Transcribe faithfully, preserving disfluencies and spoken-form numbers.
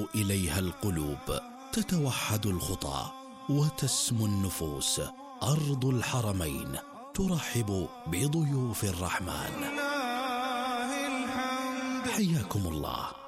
تنطلق إليها القلوب، تتوحد الخطى وتسمو النفوس. أرض الحرمين ترحب بضيوف الرحمن. حياكم الله.